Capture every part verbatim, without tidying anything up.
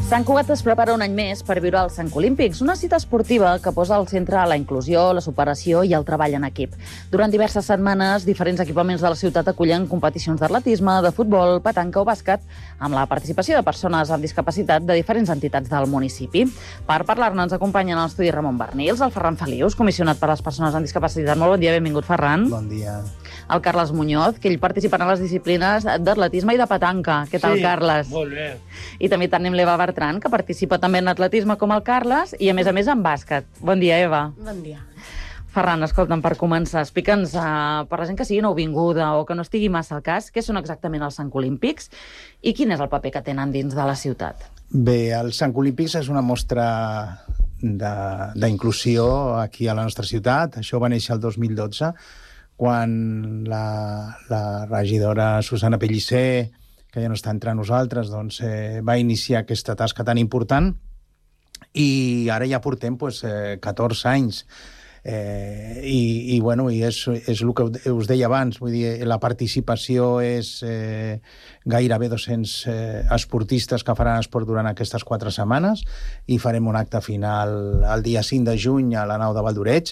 Sant Cugat es prepara un any més per viure els Sant Olímpics, una cita esportiva que posa al centre la inclusió, la superació i el treball en equip. Durant diverses setmanes, diferents equipaments de la ciutat acullen competicions d'atletisme, de futbol, petanca o bàsquet, amb la participació de persones amb discapacitat de diferents entitats del municipi. Per parlar-ne ens acompanyen a l'estudi Ramon Bernils, el Ferran Felius, comissionat per les persones amb discapacitat. Molt bon dia, benvingut, Ferran. Bon dia. El Carles Muñoz, que ell participarà en les disciplines d'atletisme i de petanca. Què tal, sí, Carles? Molt bé. I també tenim l'Eva Bertran, que participa també en atletisme com el Carles i, a més a més, en bàsquet. Bon dia, Eva. Bon dia. Ferran, escolta'm, per començar, explica'ns, uh, per la gent que sigui nouvinguda o que no estigui massa al cas, què són exactament els Sant Olímpics i quin és el paper que tenen dins de la ciutat? Bé, els Sant Olímpics és una mostra d'inclusió aquí a la nostra ciutat. Això va néixer el dos mil dotze, quan la, la regidora Susana Pellicer, que ja no està entre nosaltres, doncs, eh, va iniciar aquesta tasca tan important, i ara ja portem pues, eh, catorze anys. Eh, i, i, bueno, i és, és el que us deia abans, vull dir, la participació és eh, gairebé dos-cents eh, esportistes que faran esport durant aquestes quatre setmanes, i farem un acte final el dia cinc de juny a la nau de Valdoreig.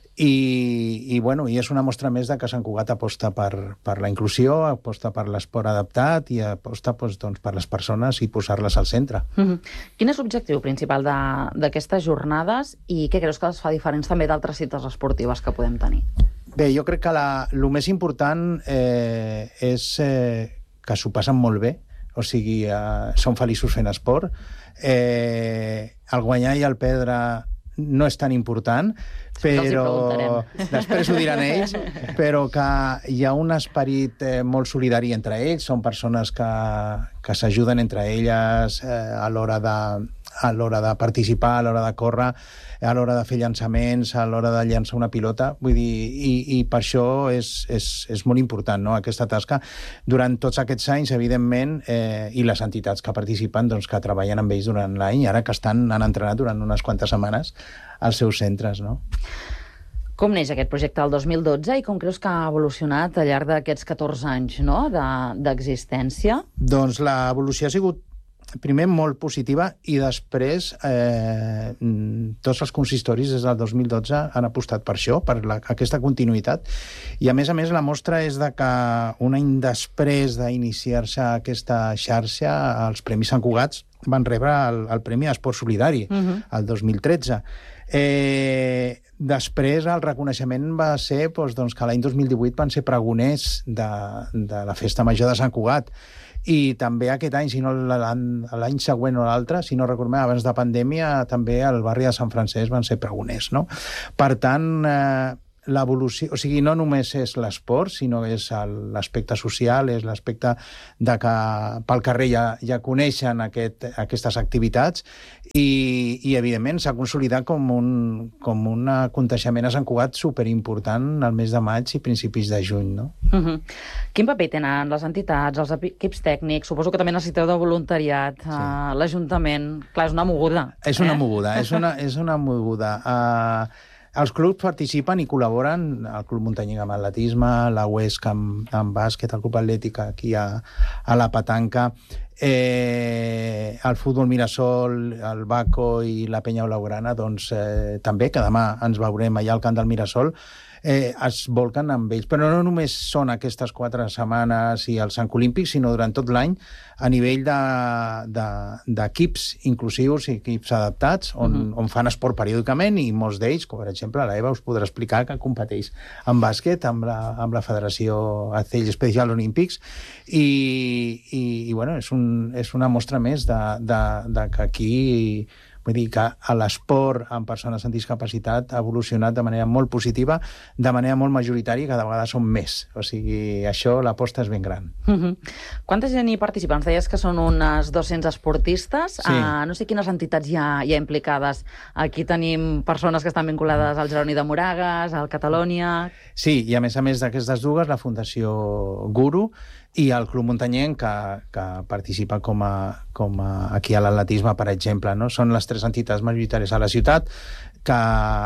I, i, bueno, i és una mostra més de que Sant Cugat aposta per, per la inclusió, aposta per l'esport adaptat i aposta doncs, doncs, per les persones i posar-les al centre. Mm-hmm. Quin és l'objectiu principal d'aquestes jornades i què creus que les fa diferents també d'altres cites esportives que podem tenir? Bé, jo crec que la, el més important eh, és eh, que s'ho passen molt bé, o sigui, eh, són feliços fent esport. Eh, el guanyar i el perdre no és tan important, però després ho diran ells, però que hi ha un esperit eh, molt solidari entre ells, són persones que, que s'ajuden entre elles eh, a l'hora de, a l'hora de participar, a l'hora de córrer, a l'hora de fer llançaments, a l'hora de llançar una pilota, vull dir, i, i per això és, és, és molt important, no?, aquesta tasca. Durant tots aquests anys, evidentment, eh, i les entitats que participen, doncs, que treballen amb ells durant l'any, ara que estan, han entrenat durant unes quantes setmanes als seus centres, no? Com neix aquest projecte el dos mil dotze i com creus que ha evolucionat al llarg d'aquests catorze anys, no?, d'existència? Doncs l'evolució ha sigut primer molt positiva i després eh, tots els consistoris des del dos mil dotze han apostat per això, per la, aquesta continuïtat, i a més a més la mostra és de que un any després d'iniciar-se aquesta xarxa, els Premis Sant Cugats van rebre el, el Premi Esport Solidari, uh-huh. el dos mil tretze. Eh, després el reconeixement va ser doncs, doncs, que l'any dos mil divuit van ser pregoners de, de la Festa Major de Sant Cugat, i també aquest any, si no l'any següent o l'altre, si no recordem, abans de pandèmia, també al barri de Sant Francesc van ser pregoners, no? Per tant, eh, l'evolució, o sigui, no només és l'esport, sinó és l'aspecte social, és l'aspecte de que pel carrer ja, ja coneixen aquest, aquestes activitats, i, i evidentment s'ha consolidat com un, com un aconteixement a Sant Cugat superimportant al mes de maig i principis de juny, no? Uh-huh. Quin paper tenen les entitats, els equips tècnics? Suposo que també necessiteu de voluntariat, sí. uh, l'Ajuntament. Clar, és una moguda. És una eh? moguda, és una, és una moguda. Uh, Els clubs participen i col·laboren, el Club Muntanyenc amb atletisme, la U E S C amb, amb bàsquet, el Club Atlètic aquí a, a la petanca, eh, el Futbol Mirasol, el Baco i la Penya Blaugrana, doncs eh, també, que demà ens veurem allà al camp del Mirasol, eh, es volquen amb ells. Però no només són aquestes quatre setmanes i els Sant Olímpics, sinó durant tot l'any a nivell d'equips de, de, inclusius i equips adaptats, on, uh-huh. on fan esport periòdicament, i molts d'ells, com per exemple l'Eva us podrà explicar, que competeix en bàsquet amb la, amb la Federació Acell Special Olympics, i, i, i bueno, és, un, és una mostra més de, de, de que aquí... Vull dir que l'esport amb persones amb discapacitat ha evolucionat de manera molt positiva, de manera molt majoritària, i cada vegada són més. O sigui, això, l'aposta és ben gran. Uh-huh. Quanta gent hi participa? Ens deies que són unes dos-cents esportistes. Sí. Uh, no sé quines entitats hi ha, hi ha implicades. Aquí tenim persones que estan vinculades al Jeroni de Moragas, al Catalònia... Sí, i a més a més d'aquestes dues, la Fundació Guru i el Club Muntanyenc, que, que participa com a, com a aquí a l'atletisme, per exemple, no? Són les tres entitats majoritàries a la ciutat que,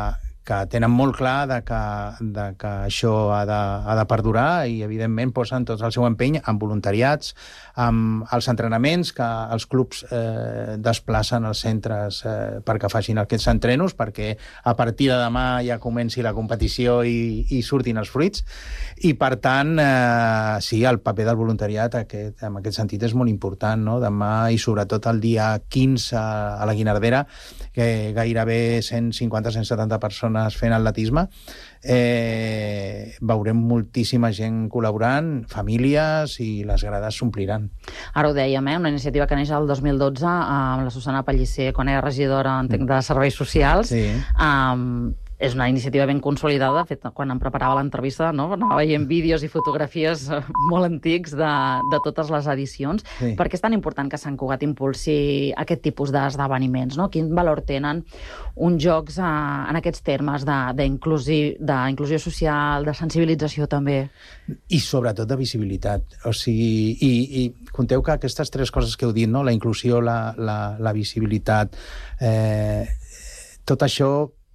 que tenen molt clar de que, de que això ha de, ha de perdurar i, evidentment, posen tot el seu empeny en voluntariats, amb els entrenaments que els clubs eh, desplacen als centres eh, perquè facin aquests entrenos, perquè a partir de demà ja comenci la competició i, i surtin els fruits. I, per tant, eh, sí, el paper del voluntariat aquest, en aquest sentit és molt important, no? Demà i sobretot el dia quinze a la Guinardera, que gairebé cent cinquanta a cent setanta persones fent atletisme, eh, veurem moltíssima gent col·laborant, famílies, i les grades s'ompliran. Ara ho dèiem, eh? Una iniciativa que neix el dos mil dotze amb la Susana Pellicer, quan era regidora, entenc, de Serveis Socials. Sí. Um, és una iniciativa ben consolidada. De fet, quan em preparava l'entrevista, no? Anava veient vídeos i fotografies molt antics de, de totes les edicions. Sí. Per què és tan important que Sant Cugat impulsi aquest tipus d'esdeveniments, no? Quin valor tenen uns jocs eh, en aquests termes d'inclusió social, de sensibilització també? I sobretot de visibilitat. O sigui, i, i conteu que aquestes tres coses que heu dit, no? La inclusió, la, la, la visibilitat, eh, tot això,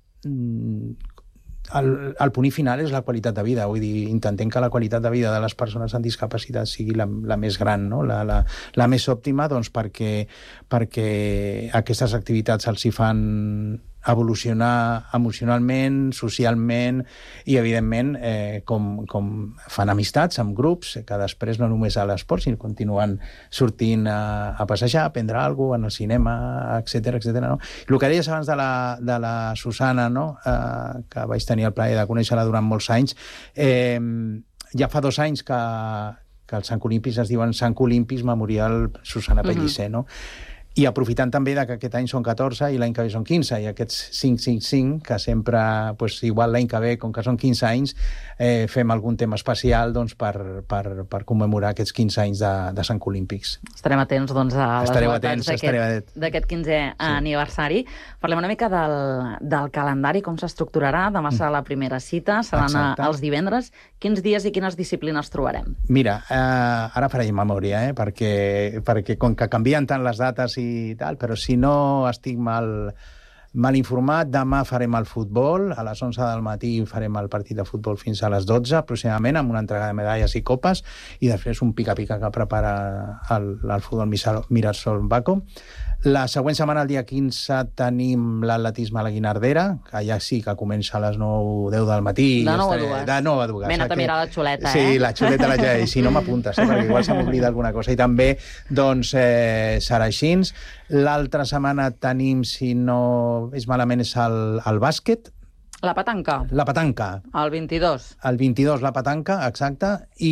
el, el punt final és la qualitat de vida. Vull dir, intentem que la qualitat de vida de les persones amb discapacitat sigui la, la més gran, no? la, la, la més òptima, doncs perquè, perquè aquestes activitats els hi fan evolucionar emocionalment, socialment i, evidentment, eh, com, com fan amistats amb grups, que després no només a l'esport, sinó continuen sortint a, a passejar, a prendre alguna cosa, en el cinema, etcètera, etcètera, no? El que deies abans de la, de la Susana, no? eh, que vaig tenir el plaer de conèixer-la durant molts anys, eh, ja fa dos anys que, que els Sant Olímpics es diuen Sant Olímpics Memorial Susana Pellicer, uh-huh. no? I aprofitant també que aquest any són catorze i l'any que ve són quinze, i aquests cinc cinc cinc, que sempre, pues, igual l'any que ve, com que són quinze anys, eh, fem algun tema especial, doncs, per, per, per commemorar aquests quinze anys de, de Sant Olímpics. Estarem atents, doncs, a les Estareu novetats atents, d'aquest quinzè sí. aniversari. Parlem una mica del, del calendari, com s'estructurarà. Demà serà la primera cita, seran Exacte. els divendres. Quins dies i quines disciplines trobarem? Mira, eh, ara faré memòria, eh, perquè, perquè com que canvien tant les dates i tal, però si no estic mal, mal informat, demà farem el futbol, a les onze del matí farem el partit de futbol fins a les dotze, aproximadament, amb una entrega de medalles i copes, i després un pica-pica que prepara el, el futbol Mirasol Baco. La següent setmana, el dia quinze, tenim l'atletisme a la Guinardera, que ja sí que comença a les nou deu del matí. De nou a dues. De nou a dues. Ben a mirar la xuleta, sí, eh? Sí, la xuleta, la xuleta, i si no m'apuntes, eh, perquè igual se m'oblida alguna cosa. I també, doncs, eh, serà així. L'altra setmana tenim, si no és malament, és el, el bàsquet. La petanca. La petanca. El vint-i-dos. El vint-i-dos, la petanca, exacte.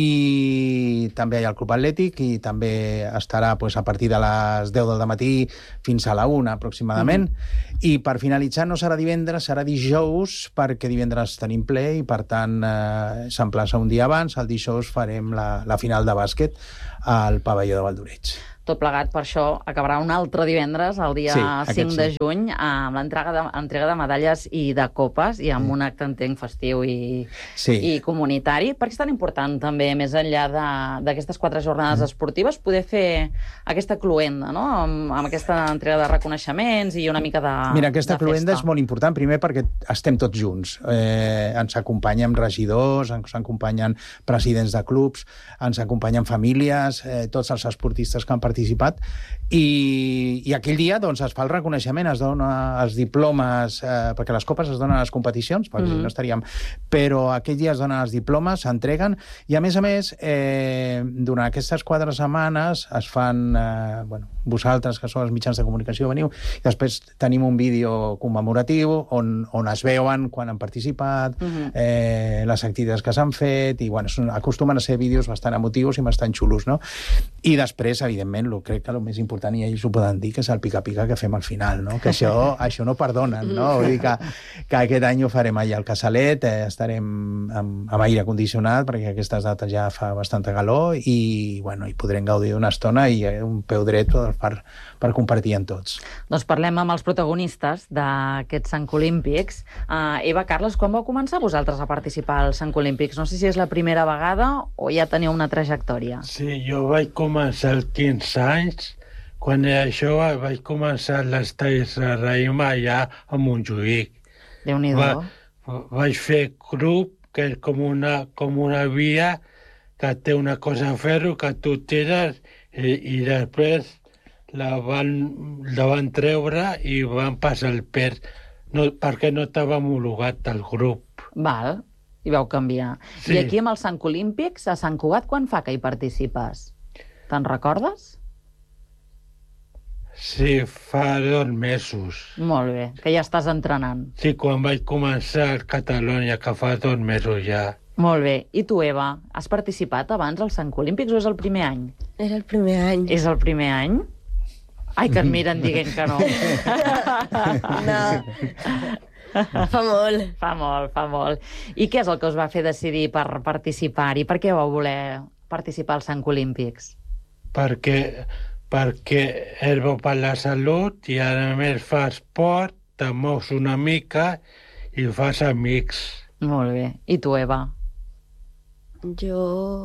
I també hi ha el Club Atlètic, i també estarà pues, a partir de les deu del matí fins a la una, aproximadament. Mm. I per finalitzar no serà divendres, serà dijous, perquè divendres tenim ple i, per tant, eh, s'emplaça un dia abans. El dijous farem la, la final de bàsquet al pavelló de Valdoreig. Tot plegat, per això, acabarà un altre divendres, el dia sí, cinc de juny, amb l'entrega de, entrega de medalles i de copes, i amb sí. un acte, entenc, festiu i, sí. i comunitari. Per què és tan important, també, més enllà d'aquestes quatre jornades mm. esportives, poder fer aquesta cluenda, no? amb, amb aquesta entrega de reconeixements i una mica de Mira, aquesta de cluenda festa. És molt important, primer perquè estem tots junts. Eh, ens acompanyen regidors, ens acompanyen presidents de clubs, ens acompanyen famílies, eh, tots els esportistes que han participat, i, i aquell dia doncs, es fa el reconeixement, es dona els diplomes, eh, perquè les copes es donen a les competicions, perquè mm. si no estaríem... Però aquell dia es donen els diplomes, s'entreguen, i a més a més, eh, durant aquestes quatre setmanes es fan, eh, bueno, vosaltres, que sou els mitjans de comunicació, veniu, i després tenim un vídeo commemoratiu on, on es veuen quan han participat, mm-hmm. eh, les activitats que s'han fet, i bueno, són, acostumen a ser vídeos bastant emotius i bastant xulos, no? I després, evidentment, lo, crec que el més important, i ells ho poden dir, que és el pica-pica que fem al final, no? Que això, això no perdonen, no? Vull dir que, que aquest any ho farem allà al Casalet, eh, estarem amb, amb aire condicionat, perquè aquestes dates ja fa bastanta calor, i, bueno, hi podrem gaudir una estona i eh, un peu dret per, per compartir amb tots. Doncs parlem amb els protagonistes d'aquests Sant Olímpics. Uh, Eva, Carles, quan vau començar vosaltres a participar als Sant Olímpics? No sé si és la primera vegada o ja teniu una trajectòria. Sí, jo vaig començar als quinze anys. Quan era jove vaig començar les talls de raïm allà a Montjuïc. Déu-n'hi-do. Va, vaig fer grup, que és com una, com una via que té una cosa de ferro que tu tires i, i després la van, la van treure i van passar el pes, no, perquè no estava homologat el grup. Val, i vau canviar. Sí. I aquí amb els Sant Olímpics, a Sant Cugat, quan fa que hi participes? Te'n recordes? Sí, fa dos mesos. Molt bé, que ja estàs entrenant. Sí, quan vaig començar a Catalunya, que fa dos mesos ja. Molt bé. I tu, Eva, has participat abans als Sant Olímpics o és el primer any? Era el primer any. És el primer any? Ai, que et miren dient que no. No. Fa molt. Fa molt, fa molt. I què és el que us va fer decidir per participar-hi? Per què vau voler participar als Sant Olímpics? Perquè, perquè és bo per la salut i a més fa esport, te mous una mica i fas amics. Molt bé. I tu, Eva? Jo...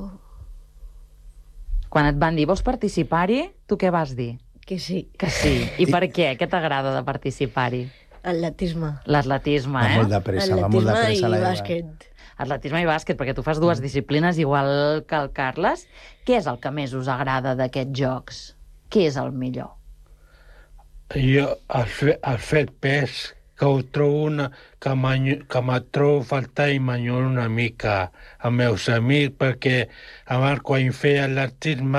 Quan et van dir vols participar-hi, tu què vas dir? Que sí. Que sí. I per què? Què t'agrada de participar-hi? Atletisme. L'atletisme, Va eh? molt de pressa, va molt de Atletisme pressa la i Eva. bàsquet. Atletisme i bàsquet, perquè tu fas dues disciplines igual que el Carles. Què és el que més us agrada d'aquests jocs? Què és el millor? Jo, el, fe, el fet pes, que ho trobo una, que, m'anyo- que me trobo a faltar i m'enyoro una mica amb meus amics, perquè abans quan feia atletisme,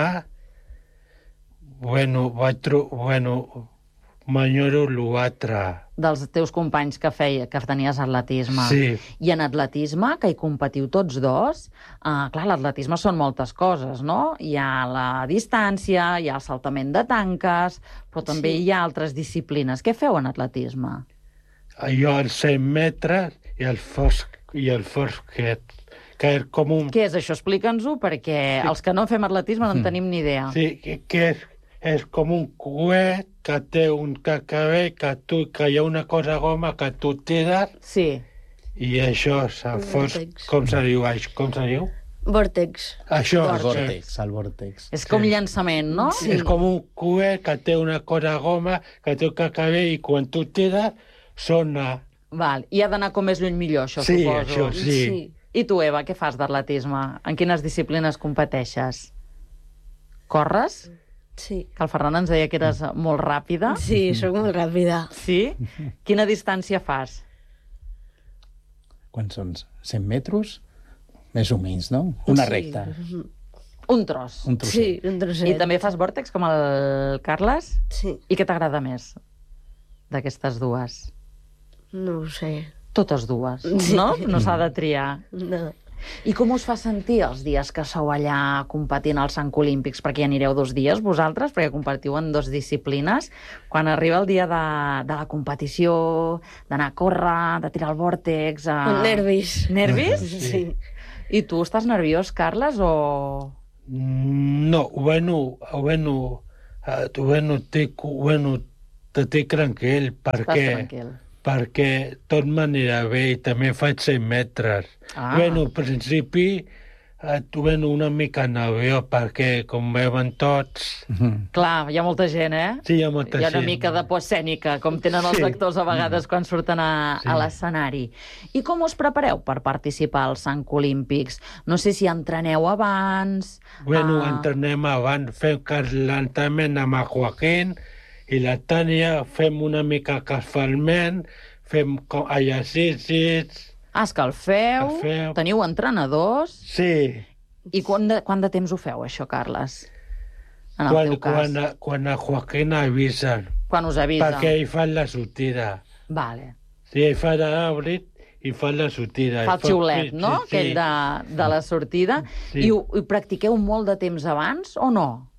bueno, vaig tro bueno, m'enyoro l'altre. Dels teus companys que feia, que tenies atletisme. Sí. I en atletisme, que hi competiu tots dos, eh, clar, l'atletisme són moltes coses, no? Hi ha la distància, hi ha el saltament de tanques, però també Sí. hi ha altres disciplines. Què feu en atletisme? Jo els cent metres i el fosc, i el fosquet, que és com un... Què és això? Explica'ns-ho, perquè Sí. els que no fem atletisme no en tenim ni idea. Sí, que, que és, és com un coet que té un cacabell, que, tu, que hi ha una cosa goma que tu tires Sí. i això és el Un fosc... vòrtex. Com se diu? Això? Com se diu? Vòrtex. Això, El això. vòrtex, el vòrtex. És com llançament, no? Sí. És com un coet que té una cosa goma, que té un cacabell i quan tu tires sona. Val. I ha d'anar com més lluny millor, això, Sí, suposo. això sí. I tu, Eva, què fas d'atletisme? En quines disciplines competeixes? Corres? Sí. Que el Ferran ens deia que eres molt ràpida. Sí, sóc molt ràpida. Sí? Quina distància fas? Quan són cent metres? Més o menys, no? Una Sí. recta, Un tros. un trosset. Sí, un trosset. I també fas vòrtex com el Carles? Sí, I què t'agrada més d'aquestes dues? no ho sé. Totes dues, Sí. no? No s'ha de triar. No. I com us fa sentir els dies que sou allà competint als Sant Olímpics? Perquè hi anireu dos dies, vosaltres, perquè compartiu en dues disciplines. Quan arriba el dia de, de la competició, d'anar a córrer, de tirar el vòrtex... A... Nervis. Nervis? Sí. I tu estàs nerviós, Carles, o...? No, bueno, bueno, eh, bueno, té, bueno, te té tranquil, Estàs perquè... tranquil. perquè tot m'anirà bé i també faig cent metres. Ah. Bueno, al principi, eh, bueno, una mica nerviós, perquè com veuen tots... Mhm. Clar, hi ha molta gent, eh? Sí, hi ha molta Hi ha una gent. mica de por escènica, com tenen els Sí. actors a vegades quan surten a, Sí. a l'escenari. I com us prepareu per participar als Sant Olímpics? No sé si entreneu abans... Bueno, ah, entrenem abans, fem l'entrenament amb el Joaquín i la Tània, fem una mica calfament, fem com exercicis... Ah, escalfeu, Escalfeu. teniu entrenadors... Sí, I quant de, quant de temps ho feu, això, Carles? En el quan, teu cas. quan, quan el Joaquín avisa, Quan us avisa. perquè ell fa la sortida. Vale. Sí, ell fa l'àbrit i fa la sortida. Fa el I xiulet, sí, no? sí, Aquell de, de la sortida. Sí. I, ho, I practiqueu molt de temps abans o no?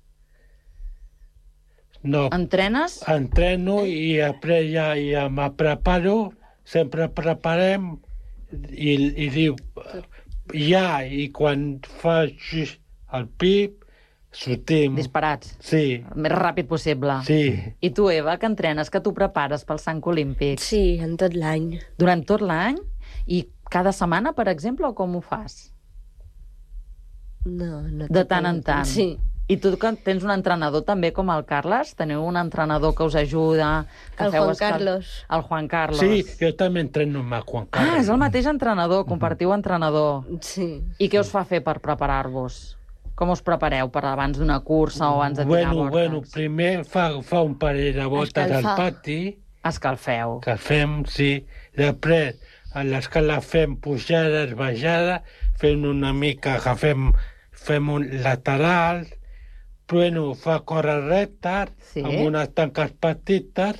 No, Entrenes? entreno i després ja, ja me preparo, sempre preparem i, i diu ja, i quan fa just el pip, sortim. Disparats. Sí, El més ràpid possible. sí. I tu, Eva, que entrenes, que tu prepares pels Sant Olímpics? Sí, en tot l'any. Durant tot l'any? I cada setmana, per exemple, o com ho fas? No, no De tot tant en el- tant. Sí. I tu que tens un entrenador també com el Carles? Teniu un entrenador que us ajuda? Que El feu Juan escal- Carlos. El Juan Carlos. Sí, jo també entreno amb el Juan Carlos. Ah, és el mateix entrenador, compartiu entrenador. Sí. I què us fa fer per preparar-vos? Com us prepareu per abans d'una cursa o abans de tirar Bueno, vortex? bueno, primer fa, fa un parell de voltes al Escalfar. pati, Escalfeu. que fem, sí. Després, a l'escala fem pujades, baixades, fem una mica, que fem, fem un lateral, bueno, fa córrer rectes, Sí. amb unes tanques petites,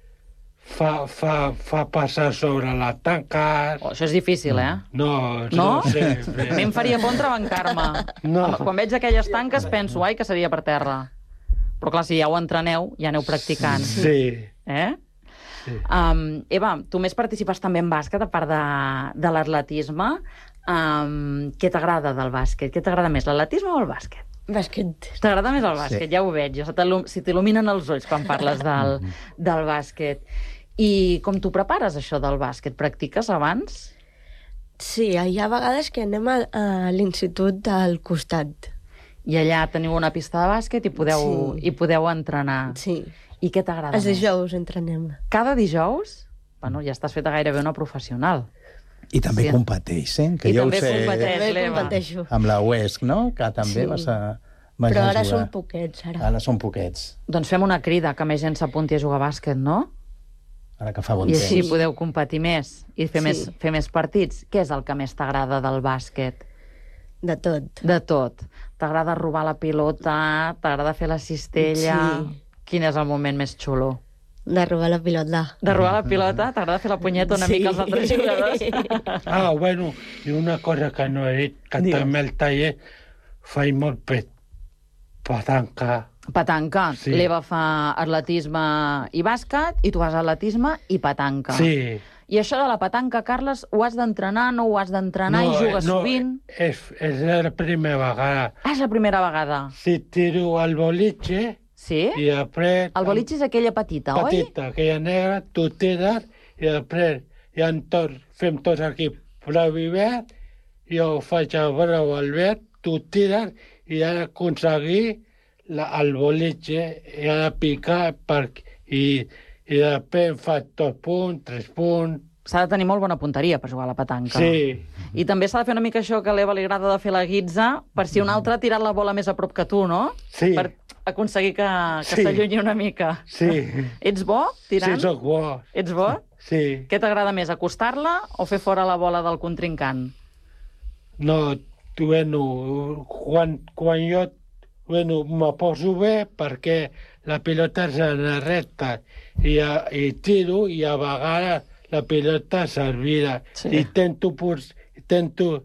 fa, fa, fa passar sobre les tanques... Oh, això és difícil, eh? No, No? no sé. A mi em faria por entrebancar-me. No. Quan veig aquelles tanques penso, ai, que seria per terra. Però clar, si ja ho entreneu, ja aneu practicant. Sí. Eh? Sí. Um, Eva, tu més participes també en bàsquet, a part de, de l'atletisme. Um, què t'agrada del bàsquet? Què t'agrada més, l'atletisme o el bàsquet? Bàsquet. T'agrada més el bàsquet, Sí. ja ho veig. Jo, se t'il·lu- si t'il·luminen els ulls quan parles del, del bàsquet. I com t'ho prepares, això del bàsquet? Practiques abans? Sí, hi ha vegades que anem a, a l'institut al costat. I allà teniu una pista de bàsquet i podeu, Sí. i podeu entrenar. Sí. I què t'agrada Els més? dijous entrenem. Cada dijous? Bueno, ja estàs feta gairebé una professional. I també Sí. competeix, eh? Que I jo també ho sé competeix. També l'Eva. competeixo. amb la U E S C, no? Que també Sí. vas a... vas Però a ara jugar. són poquets, ara. Ara són poquets, Doncs fem una crida que més gent s'apunti a jugar a bàsquet, no? ara que fa bon I temps. així podeu competir més i fer, Sí. més, fer més partits. Què és el que més t'agrada del bàsquet? De tot. De tot. T'agrada robar la pilota? T'agrada fer la cistella? Sí. Quin és el moment més xulo? De robar la pilota. De robar la pilota? T'agrada fer la punyeta una Sí. mica als altres jugadors? Ah, bueno, i una cosa que no he dit, que Digues. també al taller faig molt pet, petanca. Petanca. Sí. L'Eva fa atletisme i bàsquet i tu vas a atletisme i petanca. Sí. I això de la petanca, Carles, ho has d'entrenar, no ho has d'entrenar i jugues no, sovint? És, és la primera vegada. Ah, és la primera vegada. Si tiro al boliche Sí? i després... El boliche és aquella petita, oi? Petita, aquella negra, tu tires i després ja en tot, fem tots aquí blau i verd, jo faig el blau al verd, tu tires i ha d'aconseguir la, el boliche i ha de picar per, i, i després fa dos punts, tres punts. S'ha de tenir molt bona punteria per jugar a la petanca. Sí, I també s'ha de fer una mica això que a l'Eva li agrada de fer la guitza, per si un altre ha tirat la bola més a prop que tu, no? sí, Per aconseguir que, que Sí. s'allunyi una mica. sí. Ets bo, tirant? Sí, soc bo. Ets bo? Sí. Què t'agrada més, acostar-la o fer fora la bola del contrincant? No, bueno, quan, quan jo bueno, me poso bé perquè la pilota és en recta i, a, i tiro i a vegades la pilota servida. Sí. I intento, pos, intento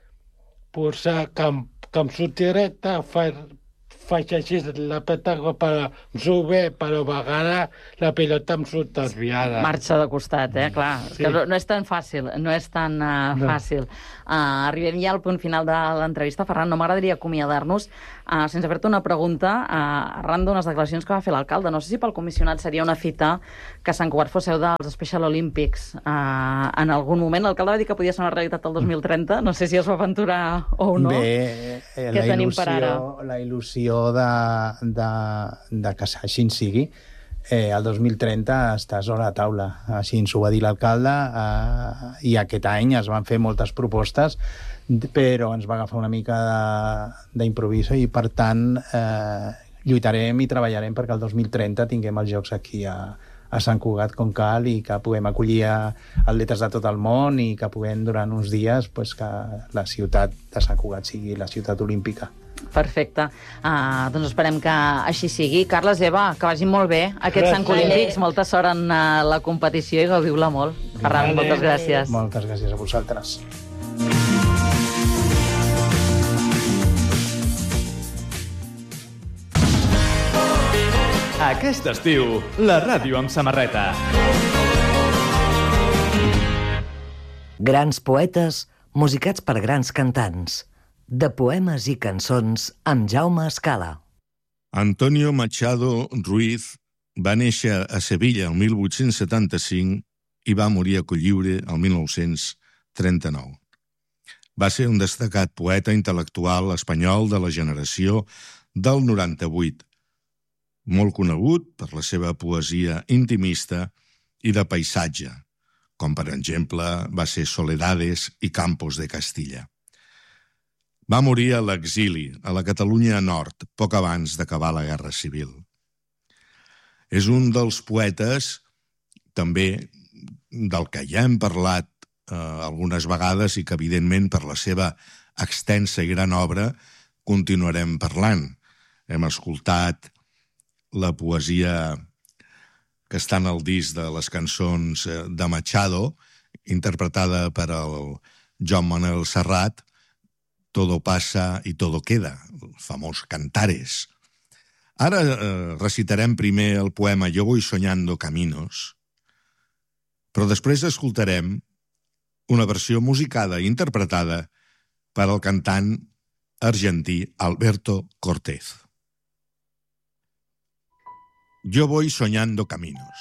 posar que, em- que em surti recta, fa, faig així la petanca per em surt bé, però a vegades la pilota em surt desviada. Marxa de costat, eh? Clar, és Sí. que no, no és tan fàcil, no és tan uh, No. fàcil. Uh, arribem ja al punt final de l'entrevista. Ferran, no m'agradaria acomiadar-nos uh, sense fer-te una pregunta uh, arran d'unes declaracions que va fer l'alcalde. No sé si pel comissionat seria una fita que Sant Cugat fos seu dels Special Olympics uh, en algun moment. L'alcalde va dir que podia ser una realitat el dos mil trenta. No sé si es va aventurar o no. Bé, eh, Què la tenim il·lusió, per ara? la il·lusió de, de, de que així en sigui, eh, el dos mil trenta està sobre la taula. Així ens ho va dir l'alcalde, eh, i aquest any es van fer moltes propostes, però ens va agafar una mica de- d'improviso i, per tant, eh, lluitarem i treballarem perquè el dos mil trenta tinguem els Jocs aquí a, a Sant Cugat com cal i que puguem acollir a atletes de tot el món i que puguem durant uns dies pues, que la ciutat de Sant Cugat sigui la ciutat olímpica. Perfecte. Uh, doncs esperem que així sigui. Carles, Eva, que vagi molt bé aquests Gràcies. Sant Olímpics. Molta sort en uh, la competició i gaudiu-la molt. Ferran, Vale. moltes gràcies. Moltes gràcies a vosaltres. Aquest estiu, la ràdio amb samarreta. Grans poetes musicats per grans cantants. De poemes i cançons amb Jaume Escala. Antonio Machado Ruiz va néixer a Sevilla el mil vuit-cents setanta-cinc i va morir a Cotlliure el mil nou-cents trenta-nou. Va ser un destacat poeta intel·lectual espanyol de la generació del noranta-vuit, molt conegut per la seva poesia intimista i de paisatge, com per exemple va ser Soledades i Campos de Castilla. Va morir a l'exili, a la Catalunya Nord, poc abans d'acabar la Guerra Civil. És un dels poetes, també, del que ja hem parlat eh, algunes vegades i que, evidentment, per la seva extensa i gran obra, continuarem parlant. Hem escoltat la poesia que està en el disc de les cançons de Machado, interpretada per el Joan Manuel Serrat, Todo pasa y todo queda, el famós Cantares. Ara eh, recitarem primer el poema Yo voy soñando caminos, però després escoltarem una versió musicada i interpretada per al cantant argentí Alberto Cortés. Yo voy soñando caminos.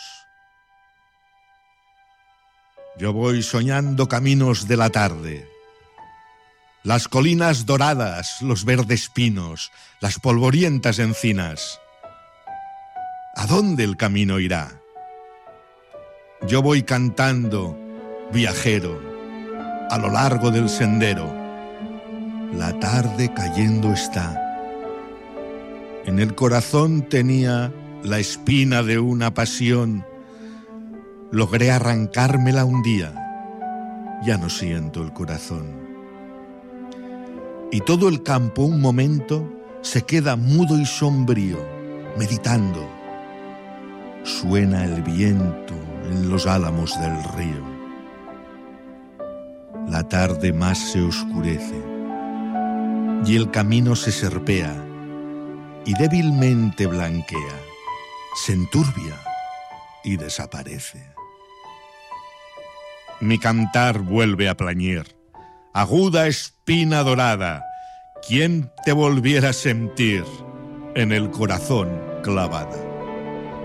Yo voy soñando caminos de la tarde. Las colinas doradas, los verdes pinos, las polvorientas encinas. ¿A dónde el camino irá? Yo voy cantando, viajero, a lo largo del sendero. La tarde cayendo está. En el corazón tenía la espina de una pasión. Logré arrancármela un día. Ya no siento el corazón. Y todo el campo, un momento, se queda mudo y sombrío, meditando. Suena el viento en los álamos del río. La tarde más se oscurece y el camino se serpea y débilmente blanquea, se enturbia y desaparece. Mi cantar vuelve a plañir. Aguda espina dorada, ¿quién te volviera a sentir en el corazón clavada?